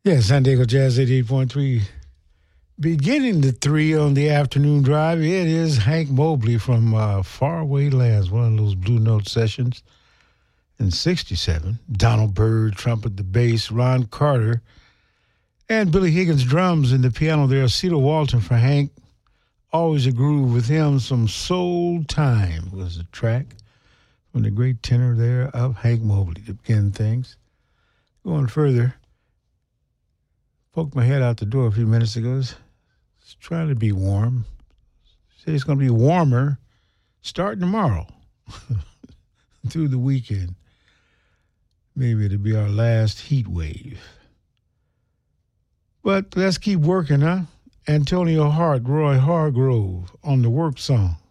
Yeah, San Diego Jazz 88.3. Beginning the 3 on the afternoon drive, it is Hank Mobley from Faraway Lands, one of those Blue Note sessions in 67. Donald Byrd, trumpet, the bass, Ron Carter, and Billy Higgins drums and the piano there. Cedar Walton for Hank. Always a groove with him. Some Soul Time was the track from the great tenor there of Hank Mobley to begin things. Going further, poked my head out the door a few minutes ago. It's trying to be warm. Say it's going to be warmer starting tomorrow through the weekend. Maybe it'll be our last heat wave. But let's keep working, huh? Antonio Hart, Roy Hargrove on the work song.